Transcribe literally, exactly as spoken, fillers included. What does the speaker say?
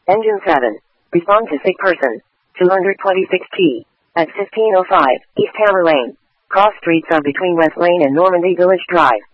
Engine seven. Respond to sick person. two twenty-six T. At fifteen oh five, East Hammer Lane. Cross streets are between West Lane and Normandy Village Drive.